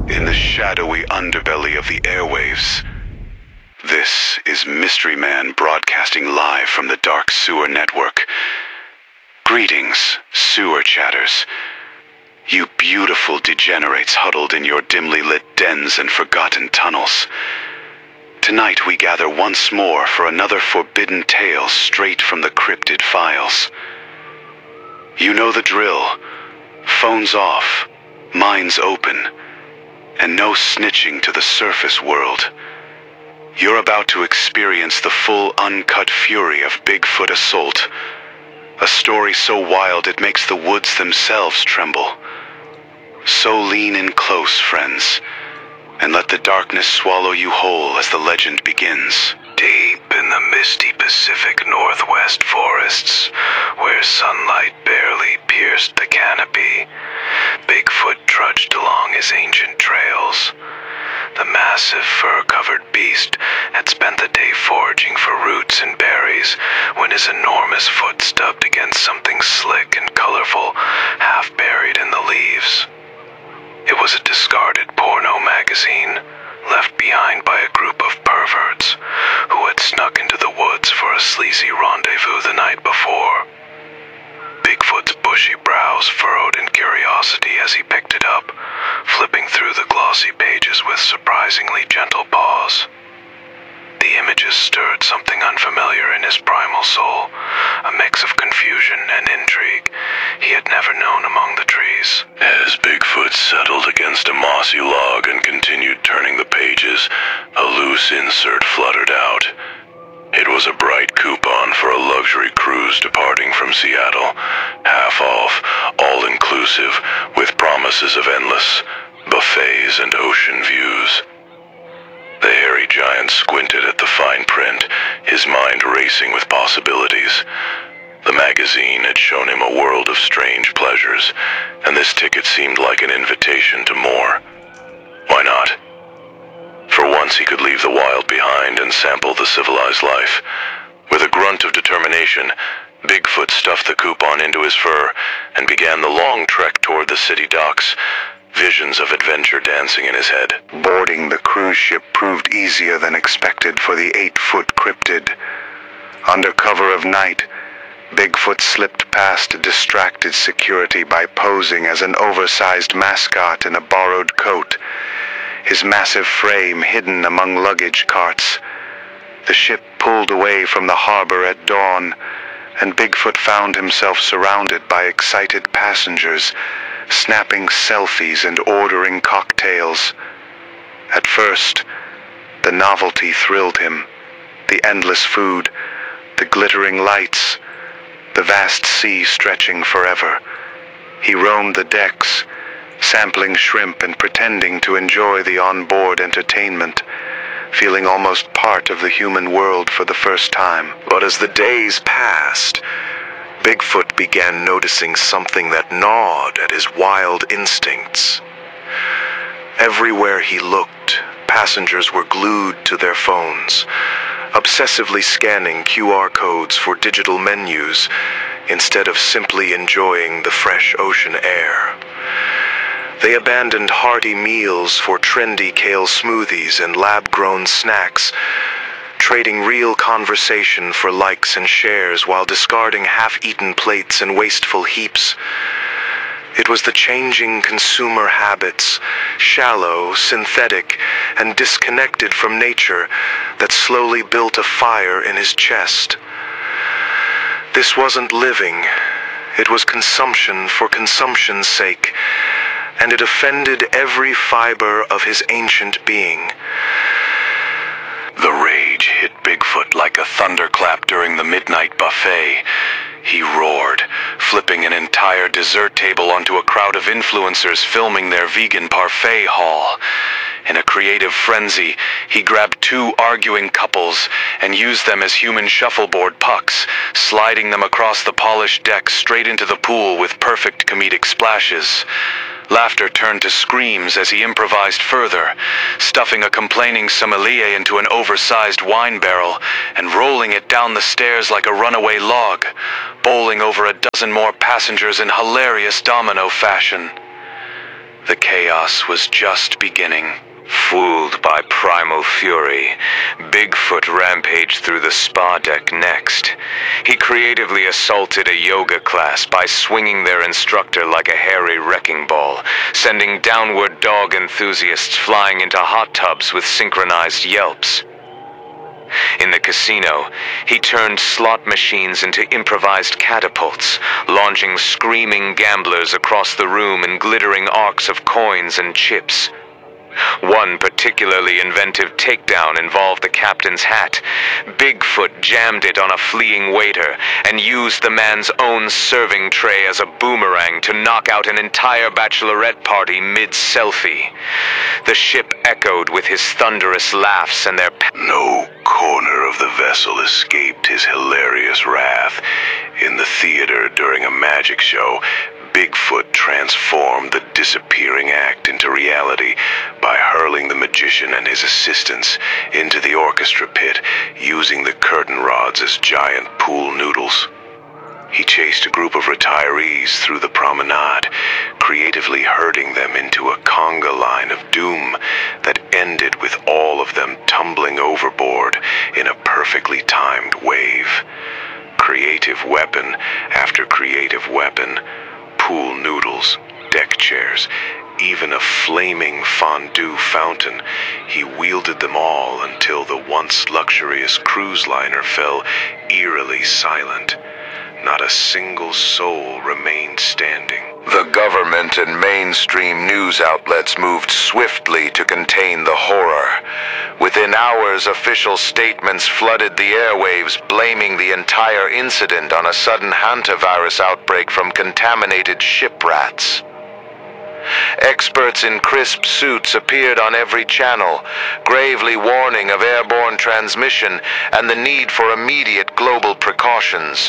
in the shadowy underbelly of the airwaves. This is Mystery Man broadcasting live from the Dark Sewer Network. Greetings, sewer chatters. You beautiful degenerates huddled in your dimly lit dens and forgotten tunnels. Tonight we gather once more for another forbidden tale straight from the cryptid files. You know the drill. Phones off, minds open, and no snitching to the surface world. You're about to experience the full uncut fury of Bigfoot assault. A story so wild it makes the woods themselves tremble. So lean in close, friends, and let the darkness swallow you whole as the legend begins. Deep in the misty Pacific Northwest forests, where sunlight barely pierced the canopy, Bigfoot trudged along his ancient trails. The massive fur-covered beast had spent the day foraging for roots and berries when his enormous foot stubbed against something slick and colorful, half buried in the leaves. It was a discarded porno magazine, left behind by a group of perverts who had snuck into the woods for a sleazy rendezvous the night before. Bigfoot's bushy brows furrowed in curiosity as he picked it up, flipping through the glossy pages with surprisingly gentle paws. The images stirred something unfamiliar in his primal soul, a mix of confusion and intrigue he had never known among the trees. As Bigfoot settled against a mossy log and continued turning the pages, a loose insert fluttered out. It was a bright coupon for a luxury cruise departing from Seattle, half off, all-inclusive, with promises of endless buffets and ocean views. The hairy giant squinted at the fine print, his mind racing with possibilities. The magazine had shown him a world of strange pleasures, and this ticket seemed like an invitation to more. Why not? For once he could leave the wild behind and sample the civilized life. With a grunt of determination, Bigfoot stuffed the coupon into his fur and began the long trek toward the city docks, visions of adventure dancing in his head. Boarding the cruise ship proved easier than expected for the 8-foot cryptid. Under cover of night, Bigfoot slipped past distracted security by posing as an oversized mascot in a borrowed coat, his massive frame hidden among luggage carts. The ship pulled away from the harbor at dawn, and Bigfoot found himself surrounded by excited passengers, snapping selfies and ordering cocktails. At first, the novelty thrilled him. The endless food, the glittering lights, the vast sea stretching forever. He roamed the decks, sampling shrimp and pretending to enjoy the on-board entertainment, feeling almost part of the human world for the first time. But as the days passed, Bigfoot began noticing something that gnawed at his wild instincts. Everywhere he looked, passengers were glued to their phones, obsessively scanning QR codes for digital menus instead of simply enjoying the fresh ocean air. They abandoned hearty meals for trendy kale smoothies and lab-grown snacks, trading real conversation for likes and shares while discarding half-eaten plates and wasteful heaps. It was the changing consumer habits, shallow, synthetic, and disconnected from nature, that slowly built a fire in his chest. This wasn't living. It was consumption for consumption's sake, and it offended every fiber of his ancient being. The rage hit Bigfoot like a thunderclap during the midnight buffet. He roared, flipping an entire dessert table onto a crowd of influencers filming their vegan parfait haul. In a creative frenzy, he grabbed 2 arguing couples and used them as human shuffleboard pucks, sliding them across the polished deck straight into the pool with perfect comedic splashes. Laughter turned to screams as he improvised further, stuffing a complaining sommelier into an oversized wine barrel and rolling it down the stairs like a runaway log, bowling over a dozen more passengers in hilarious domino fashion. The chaos was just beginning. Fooled by primal fury, Bigfoot rampaged through the spa deck next. He creatively assaulted a yoga class by swinging their instructor like a hairy wrecking ball, sending downward dog enthusiasts flying into hot tubs with synchronized yelps. In the casino, he turned slot machines into improvised catapults, launching screaming gamblers across the room in glittering arcs of coins and chips. One particularly inventive takedown involved the captain's hat. Bigfoot jammed it on a fleeing waiter and used the man's own serving tray as a boomerang to knock out an entire bachelorette party mid-selfie. The ship echoed with his thunderous laughs and their No corner of the vessel escaped his hilarious wrath. In the theater during a magic show, Bigfoot transformed the disappearing act into reality by hurling the magician and his assistants into the orchestra pit, using the curtain rods as giant pool noodles. He chased a group of retirees through the promenade, creatively herding them into a conga line of doom that ended with all of them tumbling overboard in a perfectly timed wave. Creative weapon after creative weapon, pool noodles, deck chairs, even a flaming fondue fountain. He wielded them all until the once luxurious cruise liner fell eerily silent. Not a single soul remained standing. The government and mainstream news outlets moved swiftly to contain the horror. Within hours, official statements flooded the airwaves, blaming the entire incident on a sudden hantavirus outbreak from contaminated ship rats. Experts in crisp suits appeared on every channel, gravely warning of airborne transmission and the need for immediate global precautions.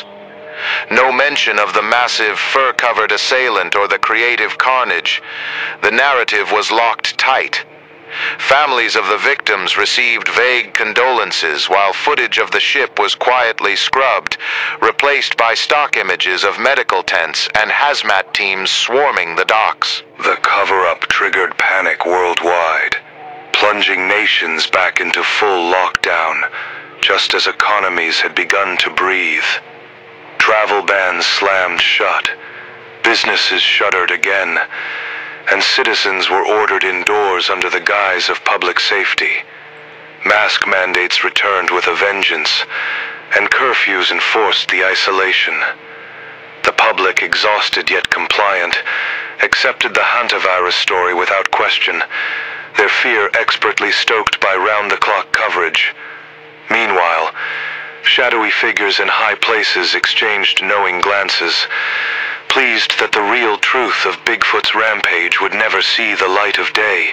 No mention of the massive fur-covered assailant or the creative carnage. The narrative was locked tight. Families of the victims received vague condolences while footage of the ship was quietly scrubbed, replaced by stock images of medical tents and hazmat teams swarming the docks. The cover-up triggered panic worldwide, plunging nations back into full lockdown, just as economies had begun to breathe. Travel bans slammed shut, businesses shuttered again, and citizens were ordered indoors under the guise of public safety. Mask mandates returned with a vengeance, and curfews enforced the isolation. The public, exhausted yet compliant, accepted the hantavirus story without question, their fear expertly stoked by round-the-clock coverage. Meanwhile, shadowy figures in high places exchanged knowing glances, pleased that the real truth of Bigfoot's rampage would never see the light of day.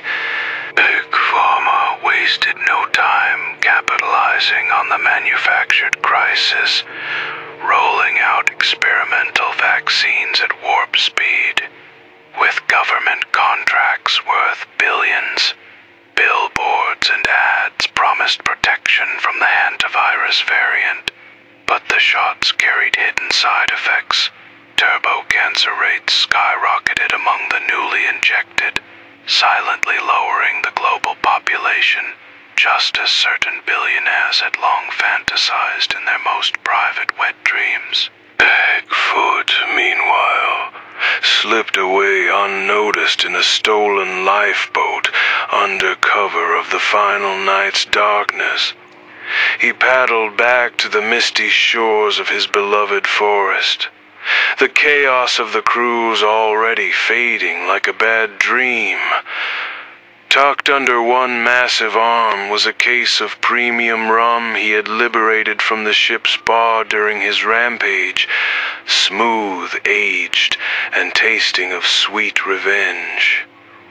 Big Pharma wasted no time capitalizing on the manufactured crisis, rolling out experimental vaccines at warp speed, with government contracts worth billions. Billboards and ads promised protection from the hantavirus variant, but the shots carried hidden side effects. Turbo cancer rates skyrocketed among the newly injected, silently lowering the global population, just as certain billionaires had long fantasized in their most private wet dreams. Bigfoot, meanwhile, slipped away unnoticed in a stolen lifeboat under cover of the final night's darkness. He paddled back to the misty shores of his beloved forest, the chaos of the cruise already fading like a bad dream. Tucked under one massive arm was a case of premium rum he had liberated from the ship's bar during his rampage, smooth, aged, and tasting of sweet revenge.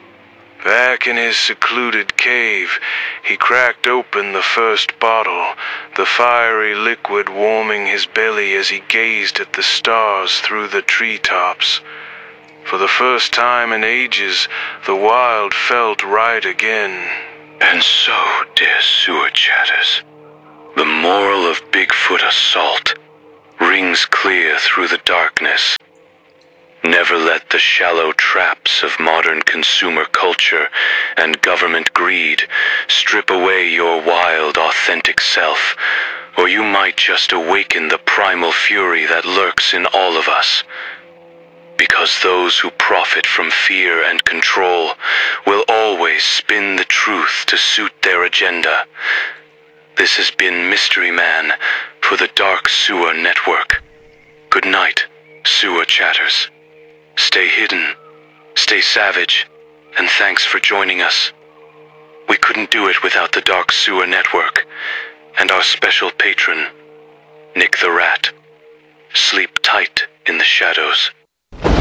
Back in his secluded cave, he cracked open the first bottle, the fiery liquid warming his belly as he gazed at the stars through the treetops. For the first time in ages, the wild felt right again. And so, dear sewer chatters, the moral of Bigfoot assault rings clear through the darkness. Never let the shallow traps of modern consumer culture and government greed strip away your wild, authentic self, or you might just awaken the primal fury that lurks in all of us. Because those who profit from fear and control will always spin the truth to suit their agenda. This has been Mystery Man for the Dark Sewer Network. Good night, Sewer Chatters. Stay hidden, stay savage, and thanks for joining us. We couldn't do it without the Dark Sewer Network and our special patron, Nick the Rat. Sleep tight in the shadows.